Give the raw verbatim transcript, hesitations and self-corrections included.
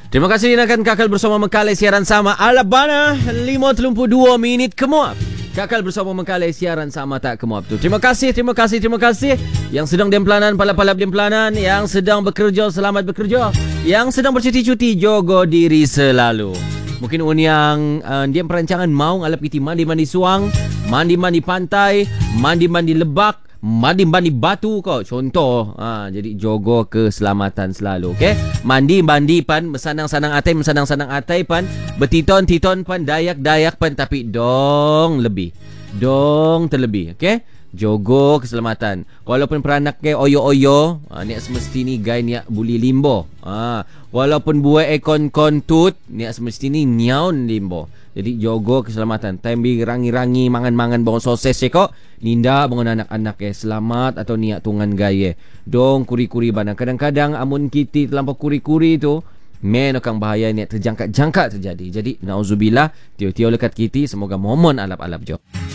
Terima kasih dinakan kakal bersama Mengkalai siaran sama Alabana lima puluh dua minit kemuap. Kakal bersama Mengkalai siaran sama tak kemuap tu. Terima kasih, terima kasih, terima kasih. Yang sedang dempelanan, palap-palap dempelanan. Yang sedang bekerja, selamat bekerja. Yang sedang bercuti-cuti, jogo diri selalu. Mungkin un yang uh, dia perancangan mau ngalap kita mandi-mandi suang, mandi-mandi pantai, mandi-mandi lebak, mandi-mandi batu kau. Contoh, ha, jadi jogo keselamatan selalu, okey? Mandi-mandi pan, mesanang-sanang atai, mesanang-sanang atai pan, betiton-titon pan, dayak-dayak pan, tapi dong lebih. Dong terlebih, okey? Jogo keselamatan. Walaupun peranak ke oyo-oyo, ha, niat semesti ni guy niat buli limbo. Ha, walaupun buat ekon kontut, niat semesti ni nyaun limbo. Jadi jogo keselamatan. Time bi rangi-rangi mangan-mangan bangun soses je kok. Ninda bangun anak-anak eh selamat atau niat tungan gaya. Dong kuri-kuri bana. Kadang-kadang amun kita terlampau kuri-kuri tu, men akan bahaya niat terjangkat-jangkat terjadi. Jadi nauzubillah, tio-tio lekat kita semoga momon alap-alap jo.